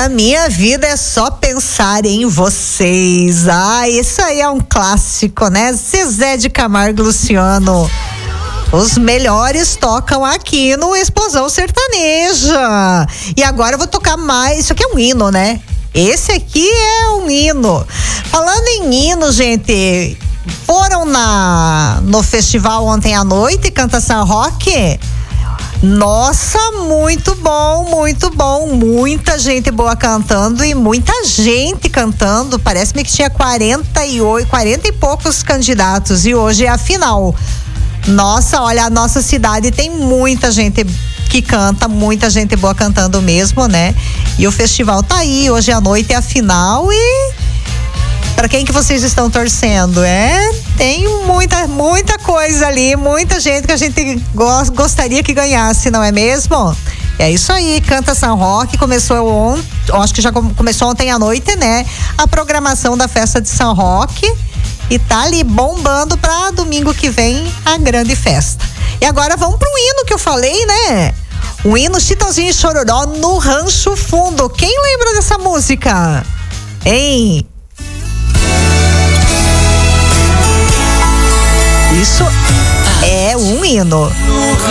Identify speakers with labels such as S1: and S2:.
S1: Na minha vida é só pensar em vocês. Isso aí é um clássico, né? Zezé de Camargo e Luciano. Os melhores tocam aqui no Explosão Sertaneja. E agora eu vou tocar mais. Isso aqui é um hino, né? Esse aqui é um hino. Falando em hino, gente, foram no festival ontem à noite, Canta San Roque? Nossa, muito bom, muito bom. Muita gente boa cantando e muita gente cantando. Parece-me que tinha 40 e poucos candidatos e hoje é a final. Nossa, olha, a nossa cidade tem muita gente que canta, muita gente boa cantando mesmo, né? E o festival tá aí, hoje à noite é a final e para quem que vocês estão torcendo? Tem muita coisa ali, muita gente que a gente gostaria que ganhasse, não é mesmo? É isso aí, Canta San Roque começou ontem, acho que já começou ontem à noite, né? A programação da festa de San Roque. E tá ali bombando pra domingo que vem a grande festa. E agora vamos pro hino que eu falei, né? O hino Chitãozinho e Chororó no Rancho Fundo. Quem lembra dessa música? Hein? Isso é um hino.
S2: No